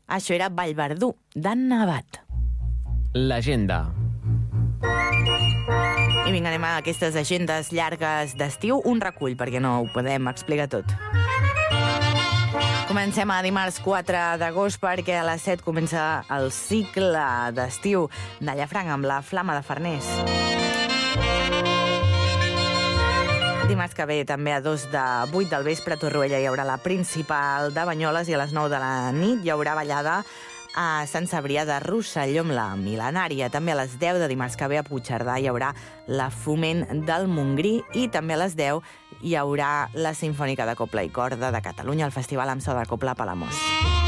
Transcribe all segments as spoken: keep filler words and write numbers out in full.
Això era Vallverdú, d'en Nevat. L'agenda. I vinga, anem a aquestes agendes llargues d'estiu. Un recull, perquè no ho podem explicar tot. Comencem a dimarts quatre d'agost perquè a les set comença el cicle d'estiu de Llafranc amb la Flama de Farners. Dimarts que ve també a dos de vuit del vespre a Torroella hi haurà la principal de Banyoles i a les nou de la nit hi haurà ballada a Sant Cebrià de Rosselló amb la Mil·lenària. També a les deu de dimarts que ve a Puigcerdà hi haurà la Foment del Montgrí i també a les deu hi haurà la Simfònica de Cobla i Corda de Catalunya, el Festival amb so de Cobla a Palamós.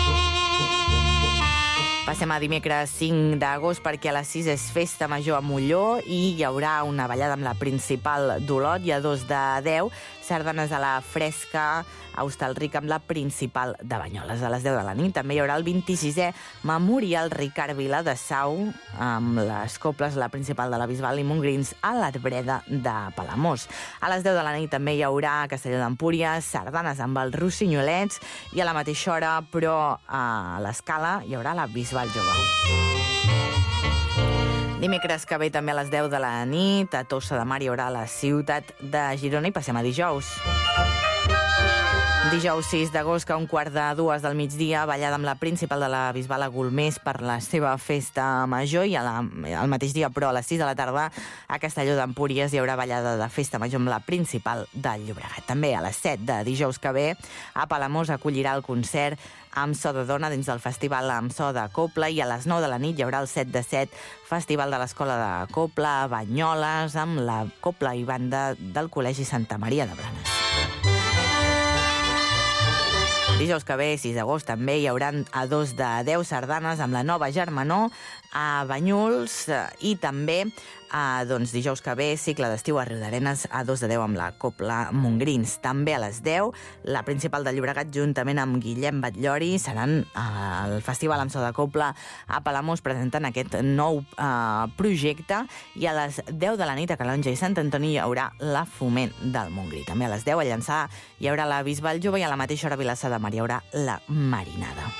Passem a dimecres cinc d'agost perquè a les sis és Festa Major a Molló i hi haurà una ballada amb la principal d'Olot i a dos de deu sardanes a la Fresca a Hostalric amb la principal de Banyoles. A les deu de la nit també hi haurà el vint-i-sisè Memorial Ricard Vila de Sau amb les coples, la principal de la Bisbal i Montgrins a l'Arbreda de Palamós. A les deu de la nit també hi haurà a Castelló d'Empúries sardanes amb els Rossinyolets i a la mateixa hora, però a l'Escala, hi haurà la Bisbal Jove. Dimecres que ve també a les deu de la nit a Tossa de Mar hi haurà la ciutat de Girona i passem a dijous. Dijous sis d'agost, que a un quart de dues del migdia, ballada amb la principal de la Bisbal a Golmés per la seva festa major i a la, al mateix dia, però a les sis de la tarda, a Castelló d'Empúries hi haurà ballada de festa major amb la principal del Llobregat. També a les set de dijous que ve, a Palamós acollirà el concert amb so de dona dins del festival amb so de Cobla i a les nou de la nit hi haurà el set de set Festival de l'Escola de Cobla a Banyoles amb la Cobla i Banda del Col·legi Santa Maria de Blanes. Dijous que ve, sis d'agost, també hi haurà a dos de deu sardanes amb la Nova Germanor a Banyuls i també a, doncs, dijous que ve, cicle d'estiu a Riudarenes a dos de deu amb la Cobla Montgrins. També a les deu, la principal de Llobregat juntament amb Guillem Batllori seran al Festival amb so de Cobla a Palamós presentant aquest nou eh, projecte i a les deu de la nit a Calonja i Sant Antoni hi haurà la Foment del Montgrí. També a les deu a Llançà hi haurà la Bisbal Jove i a la mateixa hora a Vilassar de Mar hi haurà la Marinada.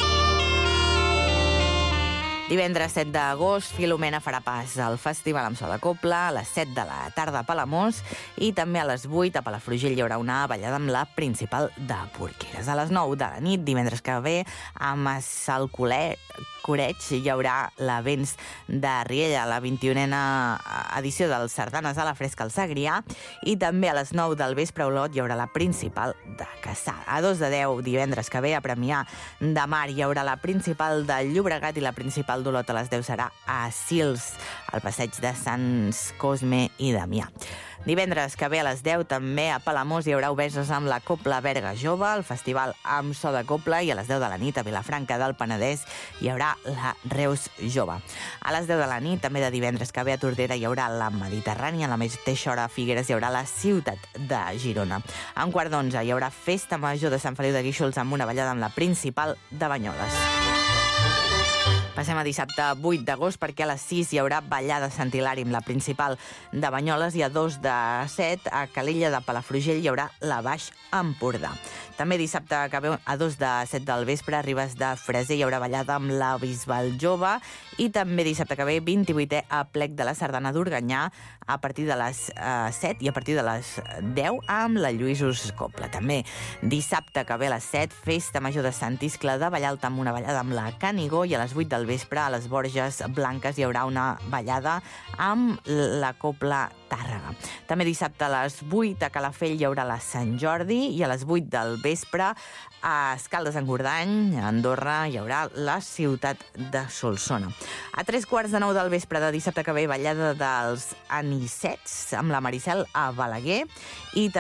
Divendres set d'agost, Filomena farà pas al Festival amb so de Cobla a les set de la tarda a Palamós i també a les vuit a Palafrugell hi haurà una ballada amb la principal de Porqueres. A les nou de la nit, divendres que ve, a Massalcoreig hi haurà la Vents de Riella, la vint-i-unena edició dels Sardanes a la Fresca al Segrià i també a les nou del vespre a Olot hi haurà la principal de Cassà. A dos de deu, divendres que ve, a Premià de Mar hi haurà la principal de Llobregat i la principal d'Olot a les deu serà a Sils, al passeig de Sants Cosme i Damià. Divendres que ve a les deu també a Palamós hi haurà obeses amb la Cobla Berga Jove, el festival amb so de Cobla i a les deu de la nit a Vilafranca del Penedès hi haurà la Reus Jove. A les deu de la nit, també de divendres que ve a Tordera hi haurà la Mediterrània, a la mateixa hora a Figueres hi haurà la ciutat de Girona. A un quart d'onze hi haurà Festa Major de Sant Feliu de Guíxols amb una ballada amb la principal de Banyoles. Passem a dissabte vuit d'agost perquè a les sis hi haurà ballada Sant Hilari amb la principal de Banyoles i a dos de set a Calella de Palafrugell hi haurà la Baix Empordà. També dissabte que ve a dos de set del vespre a Ribes de Freser hi haurà ballada amb la Bisbal Jove i també dissabte que ve vint-i-vuitè a Plec de la Sardana d'Organyà a partir de les eh, set i a partir de les deu amb la Lluïsos Cobla. També dissabte que ve a les set Festa Major de Sant Iscle de Vallalta amb una ballada amb la Canigó i a les vuit del vespre a les Borges Blanques hi haurà una ballada amb la Cobla Tàrrega. També dissabte a les vuit a Calafell hi haurà la Sant Jordi i a les vuit del vespre a Escaldes d'Engordany, a Andorra, hi haurà la ciutat de Solsona. A tres quarts de nou del vespre de dissabte que ve ballada dels Anisets amb la Maricel a Balaguer i